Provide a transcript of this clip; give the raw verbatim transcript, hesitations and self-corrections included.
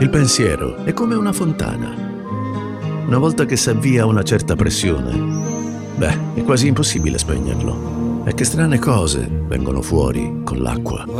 Il pensiero è come una fontana. Una volta che si avvia a una certa pressione, beh, è quasi impossibile spegnerlo. E che strane cose vengono fuori con l'acqua.